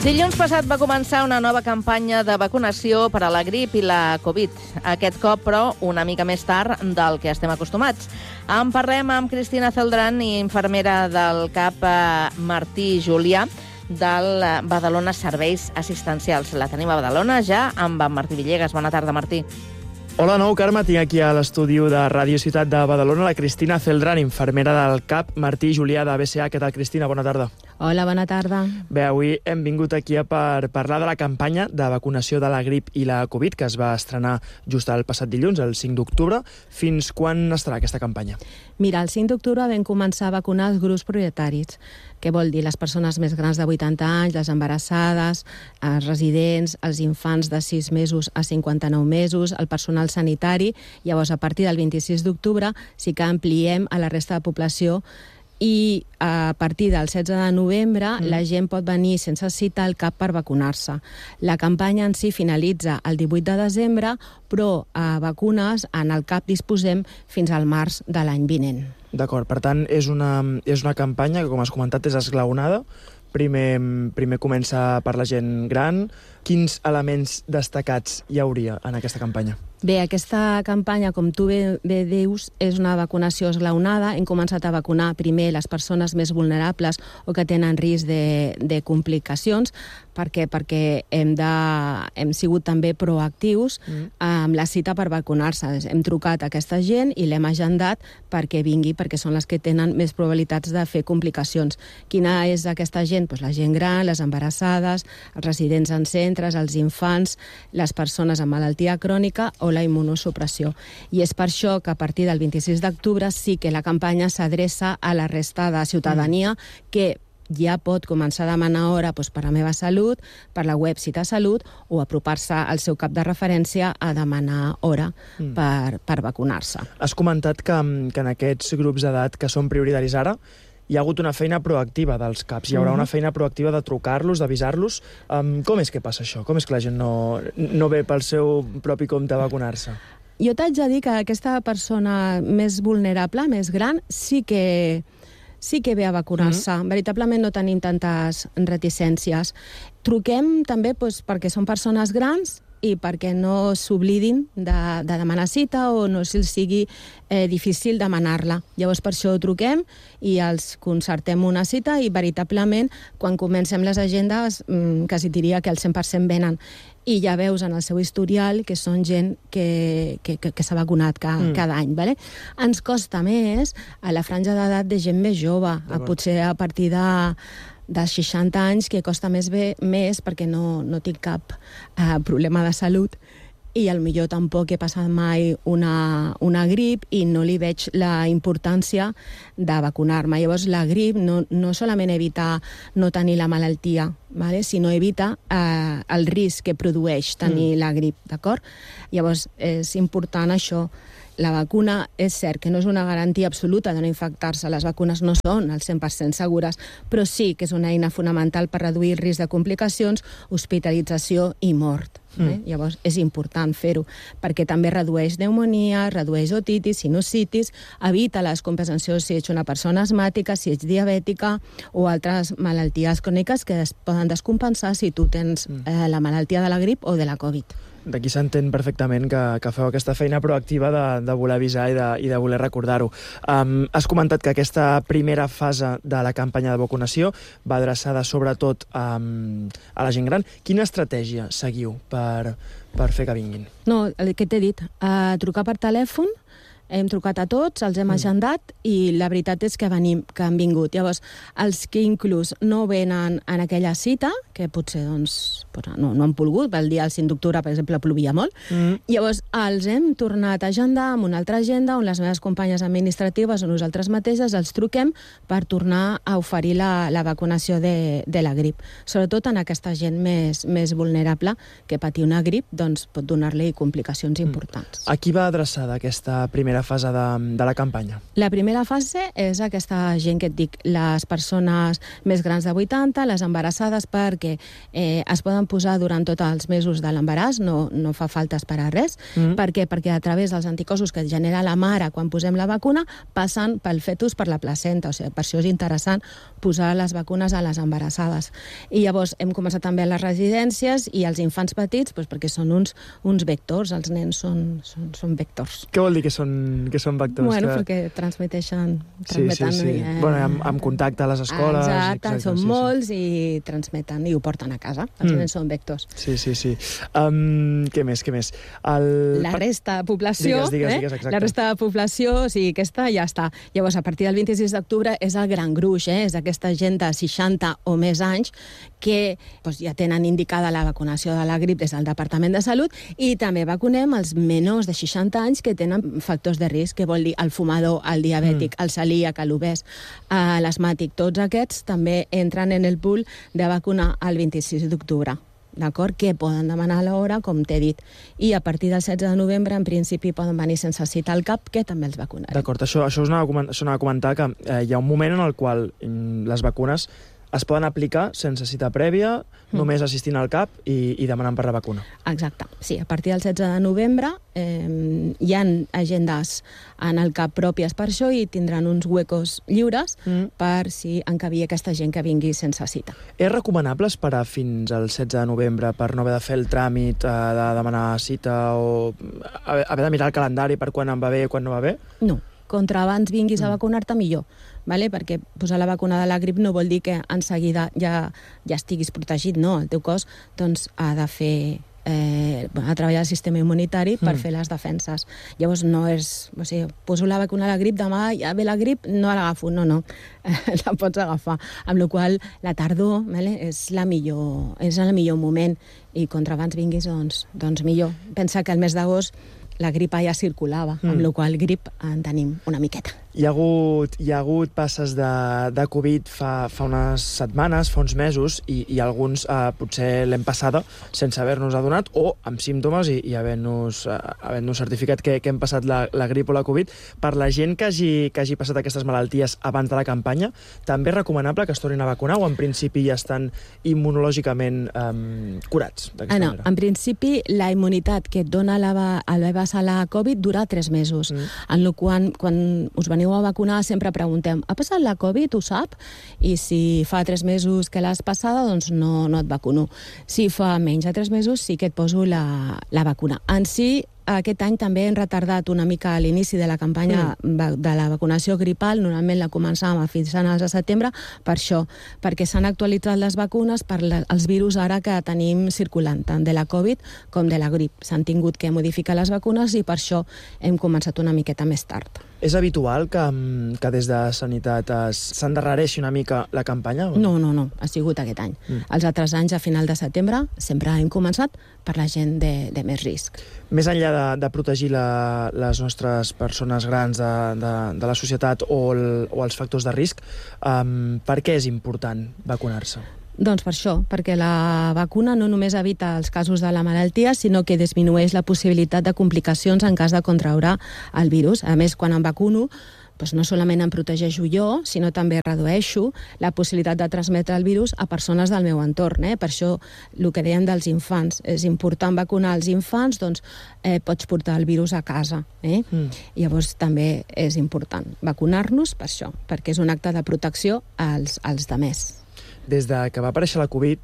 Dilluns passat va començar una nova campanya de vacunació per a la grip i la Covid. Aquest cop, però, una mica més tard del que estem acostumats. En parlem amb Cristina Celdrán, infermera del CAP Martí Julià, del Badalona Serveis Assistencials. La tenim a Badalona ja amb en Martí Villegas. Bona tarda, Martí. Hola, nou, Carme. Tinc aquí a l'estudi de Ràdio Ciutat de Badalona la Cristina Celdrán, infermera del CAP Martí Julià de BCA. Què tal, Cristina? Bona tarda. Hola, bona tarda. Bé, avui hem vingut aquí per parlar de la campanya de vacunació de la grip i la Covid, que es va estrenar just el passat dilluns, el 5 d'octubre. Fins quan estarà aquesta campanya? Mira, el 5 d'octubre vam començar a vacunar els grups prioritaris. Què vol dir? Les persones més grans de 80 anys, les embarassades, els residents, els infants de 6 mesos a 59 mesos, el personal sanitari. Llavors, a partir del 26 d'octubre sí que ampliem a la resta de població i a partir del 16 de novembre la gent pot venir sense cita al CAP per vacunar-se. La campanya en si finalitza el 18 de desembre, però a vacunes en el CAP disposem fins al març de l'any vinent. D'acord, per tant, és una campanya que, com has comentat, és esglaonada. Primer comença per la gent gran. Quins elements destacats hi hauria en aquesta campanya? Bé, aquesta campanya, com tu bé dius, és una vacunació esglaonada. Hem començat a vacunar primer les persones més vulnerables o que tenen risc de complicacions. Per què? Perquè hem sigut també proactius amb la cita per vacunar-se. Hem trucat a aquesta gent i l'hem agendat perquè vingui, perquè són les que tenen més probabilitats de fer complicacions. Quina és aquesta gent? Doncs la gent gran, les embarassades, els residents en centres, els infants, les persones amb malaltia crònica o la immunosupressió. I és per això que a partir del 26 d'octubre sí que la campanya s'adreça a la resta de ciutadania que ja pot començar a demanar hora per la meva salut, per la web Cita Salut, o apropar-se al seu cap de referència a demanar hora per vacunar-se. Has comentat que en aquests grups d'edat que són prioritaris ara, hi ha hagut una feina proactiva dels CAPs. Hi haurà una feina proactiva de trucar-los, d'avisar-los. Com és que passa això? Com és que la gent no ve pel seu propi compte a vacunar-se? Jo t'haig de dir que aquesta persona més vulnerable, més gran, sí que ve a vacunar-se. Veritablement no tenim tantes reticències. Truquem també perquè són persones grans i perquè no s'oblidin de demanar cita o no se'ls sigui difícil demanar-la. Llavors, per això truquem i els concertem una cita i, veritablement, quan comencem les agendes, quasi diria que el 100% venen. I ja veus en el seu historial que són gent que s'ha vacunat cada any. Vale? Ens costa més a la franja d'edat de gent més jove, potser a partir de 60 anys, que costa més perquè no tinc cap problema de salut i potser tampoc he passat mai una grip i no li veig la importància de vacunar-me. Llavors, la grip no solament evita no tenir la malaltia, sinó evita el risc que produeix tenir la grip, d'acord? Llavors, és important això. La vacuna és cert que no és una garantia absoluta de no infectar-se, les vacunes no són al 100% segures, però sí que és una eina fonamental per reduir el risc de complicacions, hospitalització i mort. Llavors és important fer-ho, perquè també redueix pneumonia, redueix otitis, sinusitis, evita les compensacions si ets una persona asmàtica, si ets diabètica o altres malalties cròniques que es poden descompensar si tu tens la malaltia de la grip o de la Covid. D'aquí s'entén perfectament que feu aquesta feina proactiva de voler avisar i de voler recordar-ho. Has comentat que aquesta primera fase de la campanya de vacunació va adreçada sobretot a la gent gran. Quina estratègia seguiu per fer que vinguin? No, el que t'he dit, trucar per telèfon, hem trucat a tots, els hem agendat i la veritat és que han vingut. Llavors, els que inclús no venen en aquella cita, que potser no han volgut, el dia del 5 d'octubre, per exemple, plovia molt, llavors els hem tornat a agendar amb una altra agenda on les meves companyes administratives o nosaltres mateixes els truquem per tornar a oferir la vacunació de la grip. Sobretot en aquesta gent més vulnerable que patir una grip pot donar-li complicacions importants. A qui va adreçada aquesta primera primera fase de la campanya? La primera fase és aquesta gent que et dic, les persones més grans de 80, les embarassades, perquè es poden posar durant tots els mesos de l'embaràs, no fa falta esperar res. Per què? Perquè a través dels anticossos que genera la mare quan posem la vacuna passen pel fetus per la placenta, o sigui, per això és interessant posar les vacunes a les embarassades. I llavors hem començat també a les residències i als infants petits, doncs perquè són uns vectors, els nens són vectors. Què vol dir que són vectors? Bueno, perquè transmeten... Sí. Bueno, amb contacte a les escoles... Exacte, són molts i transmeten i ho porten a casa. Els nens són vectors. Sí. Què més? La resta de població... Digues, exacte. La resta de població, o sigui, aquesta ja està. Llavors, a partir del 26 d'octubre és el gran gruix, és aquesta gent de 60 o més anys que ja tenen indicada la vacunació de la grip des del Departament de Salut, i també vacunem els menors de 60 anys que tenen factors de risc, que vol dir el fumador, el diabètic, el celíac, l'obès, l'asmàtic. Tots aquests també entren en el pool de vacunar el 26 d'octubre. D'acord? Que poden demanar a l'hora, com t'he dit. I a partir del 16 de novembre, en principi, poden venir sense cita al CAP, que també els vacunarem. D'acord, això us anava a comentar que hi ha un moment en el qual les vacunes es poden aplicar sense cita prèvia, només assistint al CAP i demanant per la vacuna. Exacte, sí. A partir del 16 de novembre hi ha agendes en el CAP pròpies per això i tindran uns huecos lliures per si encabir aquesta gent que vingui sense cita. És recomanable esperar fins al 16 de novembre per no haver de fer el tràmit de demanar cita o haver de mirar el calendari per quan em va bé i quan no va bé? No. Contra abans vinguis a vacunar-te, millor. Perquè posar la vacuna de la grip no vol dir que en seguida ja estiguis protegit, no. El teu cos ha de fer a treballar el sistema immunitari per fer les defenses. Llavors no és... O sigui, poso la vacuna a la grip, demà ja ve la grip, no l'agafo. No. La pots agafar. Amb la qual cosa la tardor és el millor moment i contra abans vinguis, doncs millor. Pensa que el mes d'agost la grip ja circulava, amb la qual cosa grip en tenim una miqueta. Hi ha hagut passes de Covid fa unes setmanes, fa uns mesos, i alguns potser l'hem passada sense haver-nos adonat o amb símptomes i havent-nos certificat que hem passat la grip o la Covid. Per la gent que hagi passat aquestes malalties abans de la campanya, també és recomanable que es tornin a vacunar o en principi ja estan immunològicament curats? No, en principi la immunitat que et dona l'haver passat la Covid dura 3 mesos. En la qual quan us veniu a vacunar sempre preguntem, ha passat la Covid, ho sap? I si fa 3 mesos que l'has passada, doncs no et vacuno. Si fa menys de 3 mesos, sí que et poso la vacuna. En si, aquest any també hem retardat una mica l'inici de la campanya de la vacunació gripal. Normalment la començàvem a finals de setembre, per això, perquè s'han actualitzat les vacunes per els virus ara que tenim circulant, tant de la Covid com de la grip. S'han tingut que modificar les vacunes i per això hem començat una miqueta més tard. És habitual que des de Sanitat s'endarrereixi una mica la campanya? No, ha sigut aquest any. Els altres anys, a final de setembre, sempre hem començat per la gent de més risc. Més enllà de protegir les nostres persones grans de la societat o els factors de risc, per què és important vacunar-se? Doncs per això, perquè la vacuna no només evita els casos de la malaltia, sinó que disminueix la possibilitat de complicacions en cas de contraure el virus. A més, quan em vacuno, doncs no solament em protegeixo jo, sinó també redueixo la possibilitat de transmetre el virus a persones del meu entorn. Per això, el que dèiem dels infants, és important vacunar els infants, doncs pots portar el virus a casa. Llavors també és important vacunar-nos per això, perquè és un acte de protecció als demés. Des de que va aparèixer la Covid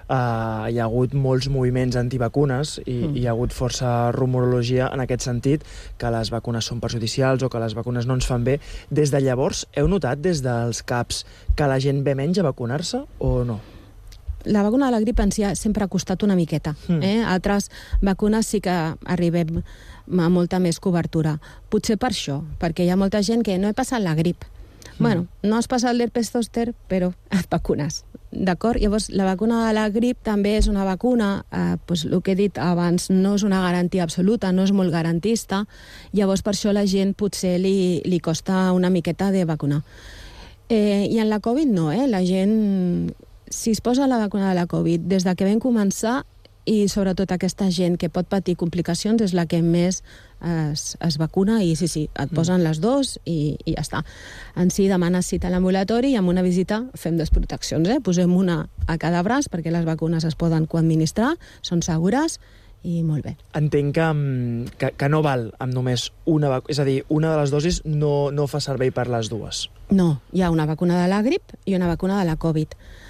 hi ha hagut molts moviments antivacunes i hi ha hagut força rumorologia en aquest sentit, que les vacunes són perjudicials o que les vacunes no ens fan bé. Des de llavors, heu notat des dels CAPs que la gent ve menys a vacunar-se o no? La vacuna de la grip en si sempre ha costat una miqueta. Altres vacunes sí que arribem a molta més cobertura. Potser per això, perquè hi ha molta gent que no he passat la grip. Bueno, no has passat l'herpes zòster, però et vacunes. D'acord? Llavors, la vacuna de la grip també és una vacuna, el que he dit abans, no és una garantia absoluta, no és molt garantista, llavors per això la gent potser li costa una miqueta de vacunar. I en la Covid no, la gent, si es posa la vacuna de la Covid, des de que vam començar, i sobretot aquesta gent que pot patir complicacions és la que més es vacuna i sí, et posen les dos i ja està. En si demanes cita a l'ambulatori i amb una visita fem 2 proteccions, Posem una a cada braç perquè les vacunes es poden coadministrar, són segures i molt bé. Entenc que no val amb només una vacuna, és a dir, una de les dosis no fa servei per les dues. No, hi ha una vacuna de la grip i una vacuna de la Covid.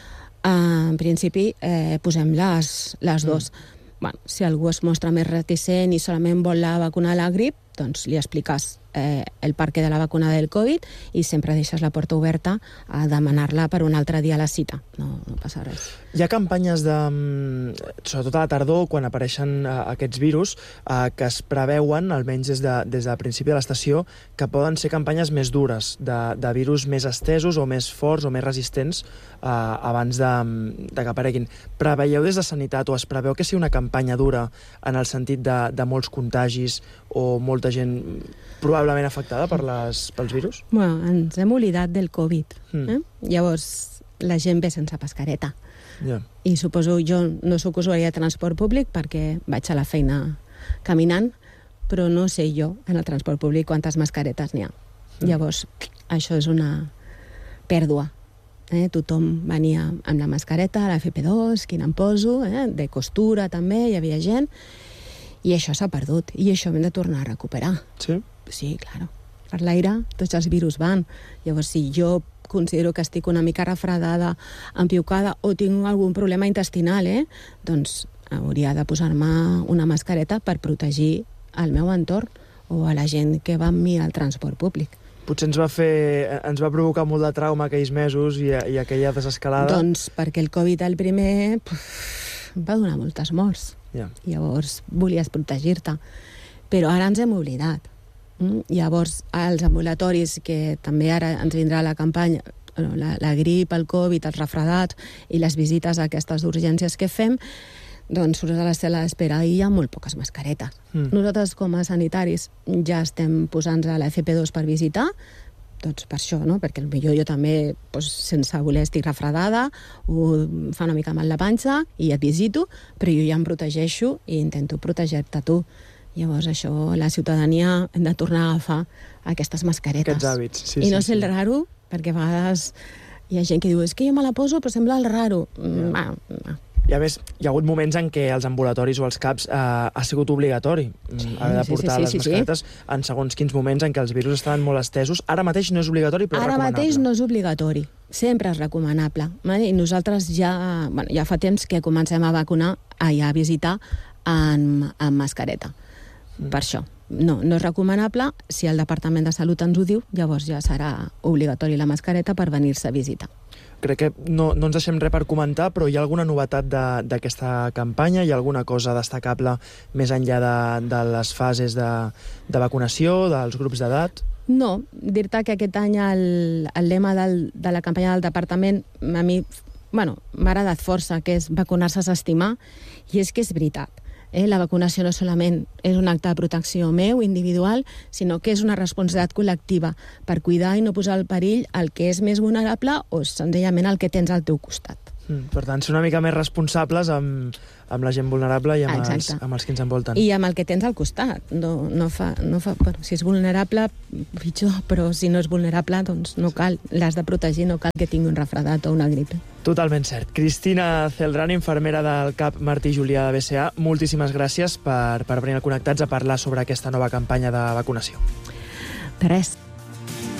En principi, posem les dues. Bueno, si algú es mostra més reticent i solament vol la vacuna de la grip, doncs li expliques el perquè de la vacuna del Covid i sempre deixes la porta oberta a demanar-la per un altre dia a la cita. No passa res. Hi ha campanyes, sobretot a la tardor, quan apareixen aquests virus, que es preveuen, almenys des del principi de l'estació, que poden ser campanyes més dures, de virus més estesos o més forts o més resistents abans de que apareguin. Preveieu des de Sanitat o es preveu que sigui una campanya dura en el sentit de molts contagis o molta gent probablement afectada pels virus? Bueno, ens hem oblidat del Covid. Llavors, la gent ve sense mascareta. Yeah. I suposo, jo no soc usuària de transport públic perquè vaig a la feina caminant, però no sé jo, en el transport públic, quantes mascaretes n'hi ha. Llavors, això és una pèrdua. Tothom venia amb la mascareta, la FP2, quina em poso, de costura també, hi havia gent, i això s'ha perdut, i això hem de tornar a recuperar. Sí? Sí, clar. Per l'aire tots els virus van. Llavors, si jo considero que estic una mica refredada, empiucada o tinc algun problema intestinal, doncs hauria de posar-me una mascareta per protegir el meu entorn o a la gent que va amb mi al transport públic. Potser ens va provocar molt de trauma aquells mesos i aquella desescalada. Doncs perquè el Covid, el primer, va donar moltes morts. Yeah. Llavors volies protegir-te. Però ara ens hem oblidat. Llavors, als ambulatoris, que també ara ens vindrà la campanya, la grip, el Covid, els refredats i les visites a aquestes urgències que fem, doncs surts a la sala d'espera i hi ha molt poques mascaretes. Nosaltres, com a sanitaris, ja estem posant a la FP2 per visitar, doncs per això, no? Perquè potser jo també, sense voler, estic refredada, o fa una mica mal la panxa i et visito, però jo ja em protegeixo i intento protegir-te tu. Llavors, això, la ciutadania hem de tornar a agafar aquestes mascaretes. Aquests hàbits, sí. I no ser el raro, perquè a vegades hi ha gent que diu és que jo me la poso però sembla el raro. I a més, hi ha hagut moments en què els ambulatoris o els CAPs ha sigut obligatori haver de portar les mascaretes en segons quins moments en què els virus estaven molt estesos. Ara mateix no és obligatori, però ara recomanable. Ara mateix no és obligatori, sempre és recomanable. I nosaltres ja fa temps que comencem a vacunar, a visitar amb mascareta. Per això. No és recomanable. Si el Departament de Salut ens ho diu, llavors ja serà obligatori la mascareta per venir-se a visitar. Crec que no ens deixem res per comentar, però hi ha alguna novetat d'aquesta campanya? Hi ha alguna cosa destacable més enllà de les fases de vacunació, dels grups d'edat? No, dir-te que aquest any el lema de la campanya del Departament a mi m'ha agradat força, que és vacunar-se s'estimar, i és que és veritat. La vacunació no solament és un acte de protecció meu, individual, sinó que és una responsabilitat col·lectiva per cuidar i no posar en perill el que és més vulnerable o senzillament el que tens al teu costat. Per tant, ser una mica més responsables amb la gent vulnerable i amb els que ens envolten. I amb el que tens al costat. Si és vulnerable, pitjor, però si no és vulnerable, doncs no cal. L'has de protegir, no cal que tingui un refredat o una grip. Totalment cert. Cristina Celdrán, infermera del CAP Martí Julià de BCA, moltíssimes gràcies per venir a Connectats a parlar sobre aquesta nova campanya de vacunació. De res.